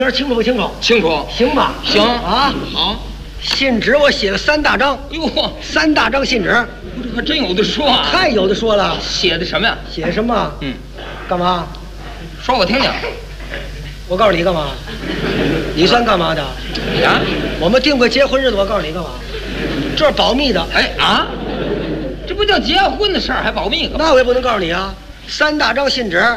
有点清楚不清楚？ 清楚。 行吧？ 行啊， 好。 信纸我写了3大张。 哟 ，3大张信纸， 这还真有的说啊！ 太有的说了。 写的什么呀？ 写什么？干嘛？ 说我听听。 我告诉你干嘛？你算干嘛的？ 啊？ 我们定个结婚日子，我告诉你干嘛？这是保密的。 哎啊！这不叫结婚的事儿，还保密干嘛？ 那我也不能告诉你啊。3大张信纸。